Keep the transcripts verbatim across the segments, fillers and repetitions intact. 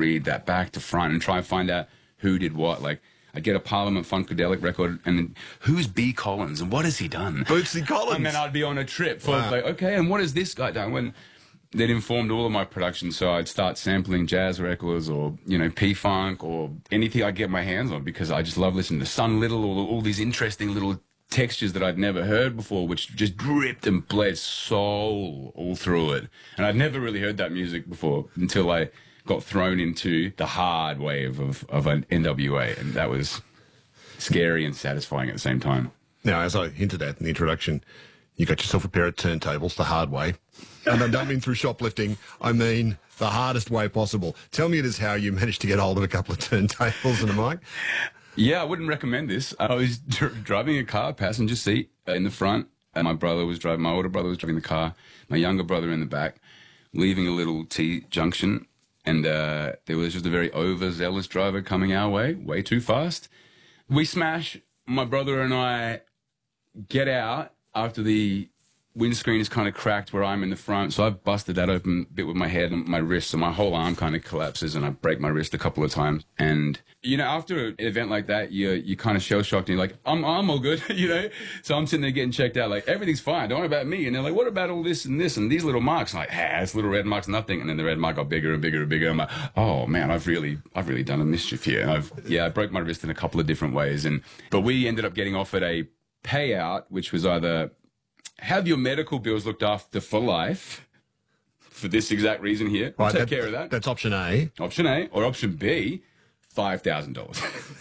read that back to front and try and find out who did what. Like, I'd get a Parliament Funkadelic record, and then, who's B. Collins, and what has he done? Bootsy Collins. And then I'd be on a trip for, Wow. like, okay, and what has this guy done? When that informed all of my production, so I'd start sampling jazz records or, you know, P-Funk or anything I get my hands on, because I just love listening to Sun Little, all, all these interesting little textures that I'd never heard before, which just dripped and bled soul all through it. And I'd never really heard that music before until I got thrown into the hard wave of, of an N W A, and that was scary and satisfying at the same time. Now, as I hinted at in the introduction, you got yourself a pair of turntables the hard way. And I don't mean through shoplifting, I mean the hardest way possible. Tell me it is how you managed to get hold of a couple of turntables and a mic. Yeah, I wouldn't recommend this. I was dr driving a car, passenger seat in the front, and my brother was driving, my older brother was driving the car, my younger brother in the back, leaving a little T junction, and uh, there was just a very overzealous driver coming our way, way too fast. We smash, my brother and I get out after the windscreen is kind of cracked where I'm in the front, so I busted that open a bit with my head and my wrist, so my whole arm kind of collapses, and I break my wrist a couple of times. And, you know, after an event like that, you're, you're kind of shell-shocked, and you're like, I'm, I'm all good, you know? So I'm sitting there getting checked out, like, everything's fine, don't worry about me. And they're like, what about all this and this and these little marks? I'm like, ah, this little red mark's nothing. And then the red mark got bigger and bigger and bigger. I'm like, oh, man, I've really, I've really done a mischief here. And I've, yeah, I broke my wrist in a couple of different ways. And, but we ended up getting offered a payout, which was either have your medical bills looked after for life, for this exact reason here. We'll Right, take that, care of that. That's option A. Option A. Or option B, five thousand dollars.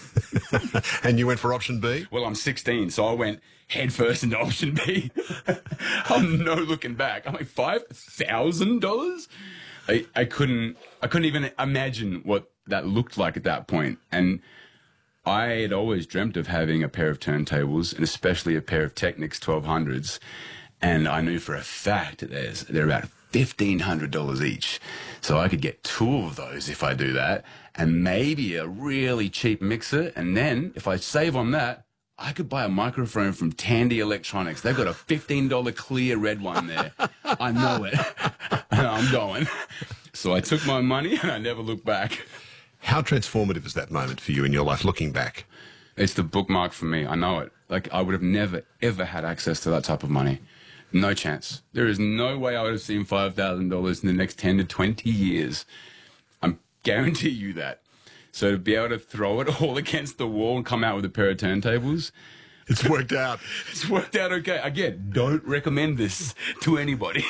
And you went for option B? Well, I'm sixteen, so I went head first into option B. I'm no looking back. I'm like, five thousand dollars? I, I couldn't, I couldn't even imagine what that looked like at that point. And I had always dreamt of having a pair of turntables, and especially a pair of Technics twelve hundreds. And I knew for a fact that there's, they're about fifteen hundred dollars each. So I could get two of those if I do that, and maybe a really cheap mixer. And then if I save on that, I could buy a microphone from Tandy Electronics. They've got a fifteen dollar clear red one there. I know it. And I'm going. So I took my money and I never looked back. How transformative is that moment for you in your life, looking back? It's the bookmark for me. I know it. Like, I would have never, ever had access to that type of money. No chance. There is no way I would have seen five thousand dollars in the next ten to twenty years. I guarantee you that. So to be able to throw it all against the wall and come out with a pair of turntables, It's worked out. it's worked out okay. Again, don't recommend this to anybody.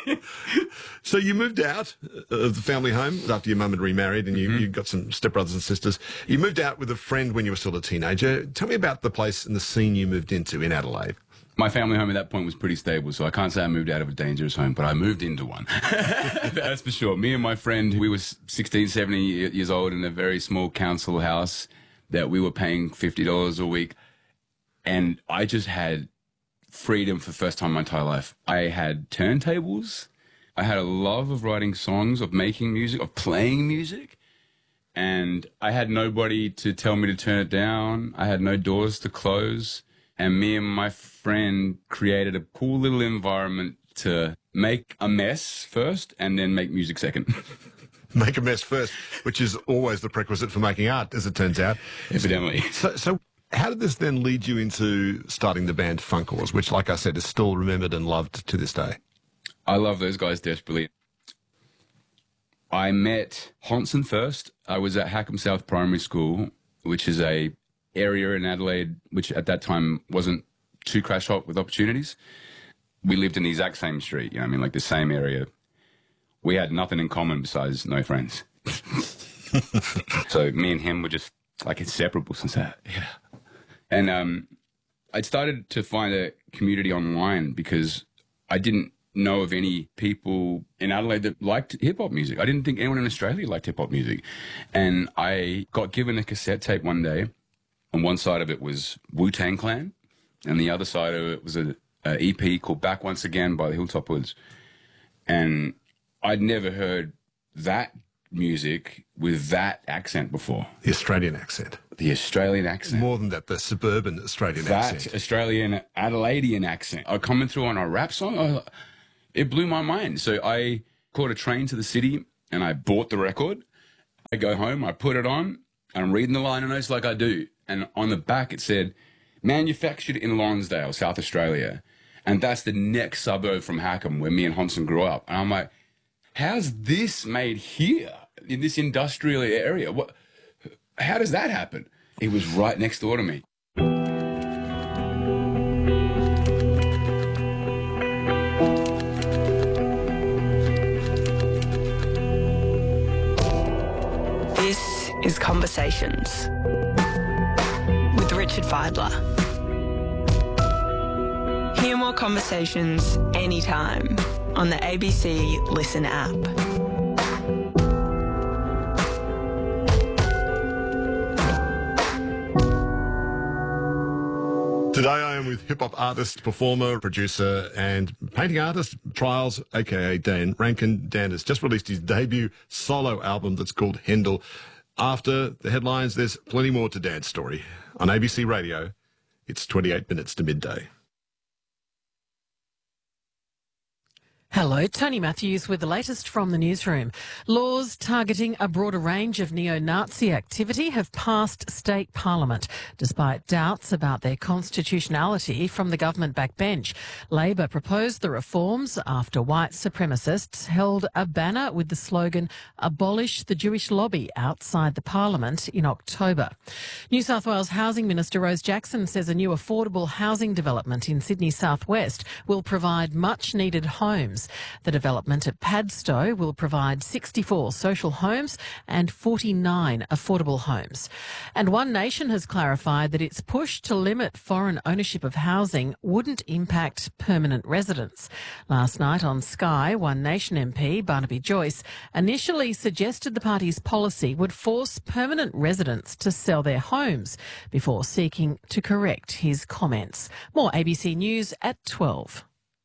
So you moved out of the family home after your mum had remarried, and you, Mm-hmm. you got some stepbrothers and sisters. You moved out with a friend when you were still a teenager. Tell me about the place and the scene you moved into in Adelaide. My family home at that point was pretty stable, so I can't say I moved out of a dangerous home, but I moved into one. That's for sure. Me and my friend, we were sixteen, seventeen years old in a very small council house that we were paying fifty dollars a week. And I just had freedom for the first time in my entire life. I had turntables. I had a love of writing songs, of making music, of playing music. And I had nobody to tell me to turn it down. I had no doors to close. And me and my friend created a cool little environment to make a mess first and then make music second. Make a mess first, which is always the prerequisite for making art, as it turns out. Evidently. So, so how did this then lead you into starting the band Funkors, which, like I said, is still remembered and loved to this day? I love those guys desperately. I met Honson first. I was at Hackham South Primary School, which is a area in Adelaide which at that time wasn't too crash hot with opportunities. We lived in the exact same street, you know what I mean, like the same area. We had nothing in common besides no friends. So me and him were just like inseparable since that. Yeah. And um, I started to find a community online because I didn't know of any people in Adelaide that liked hip-hop music. I didn't think anyone in Australia liked hip-hop music. And I got given a cassette tape one day. On one side of it was Wu-Tang Clan, and the other side of it was a, a E P called Back Once Again by the Hilltop Hoods. And I'd never heard that music with that accent before. The Australian accent. The Australian accent. More than that, the suburban Australian that accent. Australian Adelaidean accent. I coming through on a rap song. I, it blew my mind. So I caught a train to the city and I bought the record. I go home, I put it on, and I'm reading the liner notes like I do. And on the back it said, manufactured in Lonsdale, South Australia. And that's the next suburb from Hackham, where me and Honson grew up. And I'm like, how's this made here in this industrial area? What? How does that happen? It was right next door to me. This is Conversations with Richard Fidler. Hear more conversations anytime on the A B C Listen app. Today I am with hip-hop artist, performer, producer and painting artist, Trials, a k a. Dan Rankin. Dan has just released his debut solo album that's called Hendel. After the headlines, there's plenty more to Dan's story. On A B C Radio, it's twenty-eight minutes to midday. Hello, Tony Matthews with the latest from the newsroom. Laws targeting a broader range of neo-Nazi activity have passed state parliament, despite doubts about their constitutionality from the government backbench. Labor proposed the reforms after white supremacists held a banner with the slogan, "Abolish the Jewish lobby," outside the parliament in October. New South Wales Housing Minister Rose Jackson says a new affordable housing development in Sydney southwest will provide much-needed homes. The development at Padstow will provide sixty-four social homes and forty-nine affordable homes. And One Nation has clarified that its push to limit foreign ownership of housing wouldn't impact permanent residents. Last night on Sky, One Nation M P Barnaby Joyce initially suggested the party's policy would force permanent residents to sell their homes before seeking to correct his comments. More A B C News at twelve.